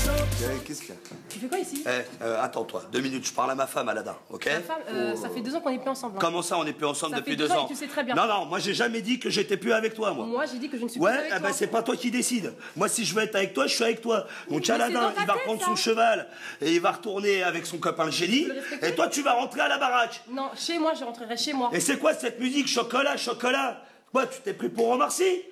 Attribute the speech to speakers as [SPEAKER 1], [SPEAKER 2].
[SPEAKER 1] Qu'est-ce qu'il y a?
[SPEAKER 2] Tu fais quoi ici?
[SPEAKER 1] Attends-toi, 2 minutes, je parle à ma femme, Alada, ok?
[SPEAKER 2] Ta femme, ça fait 2 ans qu'on est plus ensemble.
[SPEAKER 1] Comment ça, on est plus ensemble depuis 2 ans?
[SPEAKER 2] Tu sais très bien.
[SPEAKER 1] Non, moi j'ai jamais dit que j'étais plus avec toi, moi.
[SPEAKER 2] Moi j'ai dit que je ne suis plus avec toi.
[SPEAKER 1] Ouais, c'est pas toi qui décide. Moi, si je veux être avec toi, je suis avec toi. Donc Aladin, il va reprendre son cheval et il va retourner avec son copain le génie. Et toi, tu vas rentrer à la baraque.
[SPEAKER 2] Non, chez moi, je rentrerai chez moi.
[SPEAKER 1] Et c'est quoi cette musique? Chocolat, chocolat? Quoi, tu t'es pris pour Omar Sy?